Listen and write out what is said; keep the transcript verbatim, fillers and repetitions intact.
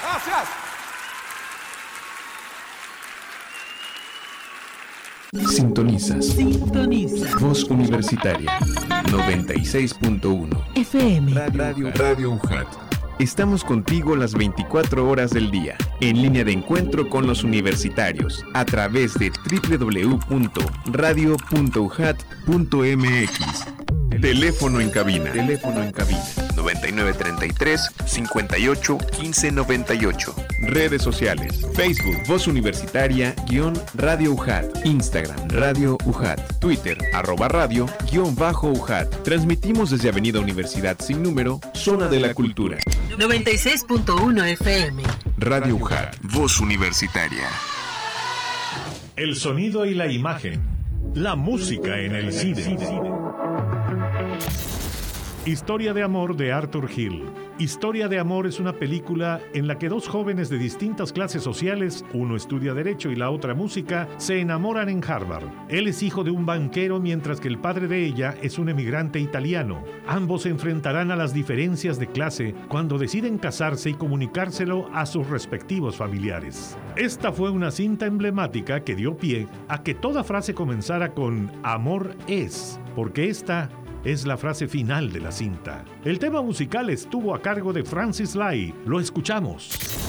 Gracias. Sintonizas. Sintoniza. Voz Universitaria noventa y seis punto uno F M. Radio, Radio U J A T. Estamos contigo las veinticuatro horas del día, en línea de encuentro con los universitarios, a través de doble u doble u doble u punto radio punto u j a t punto m x. Teléfono en cabina. Teléfono en cabina. noventa y nueve treinta y tres, cincuenta y ocho, quince noventa y ocho. Redes sociales. Facebook, Voz Universitaria, guión Radio U J A T. Instagram, Radio U J A T. Twitter, arroba radio, guión bajo U J A T. Transmitimos desde Avenida Universidad Sin Número, Zona de la Cultura. noventa y seis punto uno F M. Radio U J A T. Voz Universitaria. El sonido y la imagen. La música en el cine. Historia de amor de Arthur Hill. Historia de amor es una película en la que dos jóvenes de distintas clases sociales, uno estudia Derecho y la otra música, se enamoran en Harvard. Él es hijo de un banquero mientras que el padre de ella es un emigrante italiano. Ambos se enfrentarán a las diferencias de clase cuando deciden casarse y comunicárselo a sus respectivos familiares. Esta fue una cinta emblemática que dio pie a que toda frase comenzara con "amor es", porque esta es la frase final de la cinta. El tema musical estuvo a cargo de Francis Lai. Lo escuchamos.